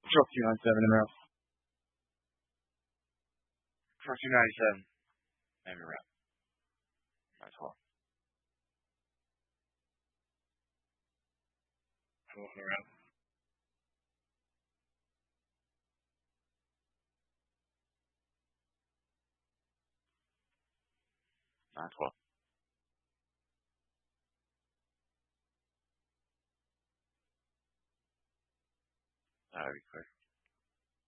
Drop 297 in round. Drop 297. Maybe round. Might as well. Around. Might as well. That'd be quick.